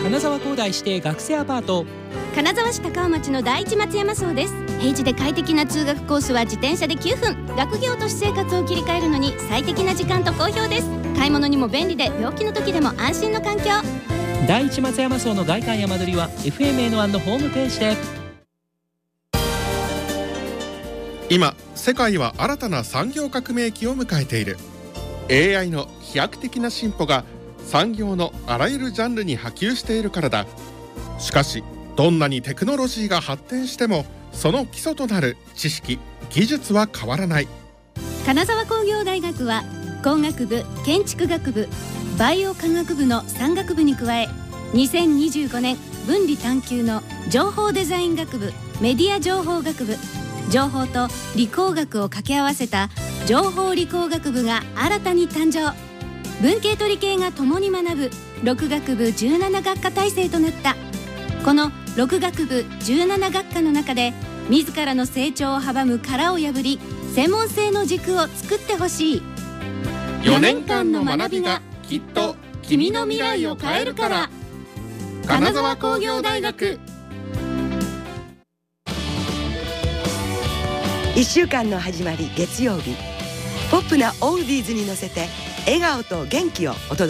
金沢工大指定学生アパート。 金沢市高尾町の第一松山荘です。平地で快適な通学コースは自転車で9分。学業と私生活を切り替えるのに最適な時間と好評です。買い物にも便利で病気の時でも安心の環境。 第一松山荘の外観や間取りは FMN1 のホームページで。 今世界は新たな産業革命期を迎えている。 AI の飛躍的な進歩が産業のあらゆるジャンルに波及しているからだ。しかしどんなにテクノロジーが発展してもその基礎となる知識・技術は変わらない。 金沢工業大学は工学部、建築学部、バイオ科学部の3学部に加え、2025年分離探究の情報デザイン学部、メディア情報学部、情報と理工学を掛け合わせた情報理工学部が新たに誕生。文系と理系が共に学ぶ6学部17学科体制となった。この6学部17学科の中で自らの成長を阻む殻を破り、専門性の軸を作ってほしい。 4年間の学びがきっと君の未来を変えるから。金沢工業大学。 1週間の始まり月曜日、ポップなオールディーズに乗せて笑顔と元気をお届け